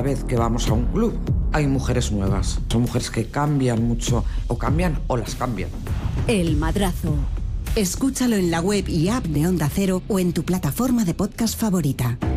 vez que vamos a un club hay mujeres nuevas. Son mujeres que cambian mucho, o cambian o las cambian. El Madrazo. Escúchalo en la web y app de Onda Cero o en tu plataforma de podcast favorita.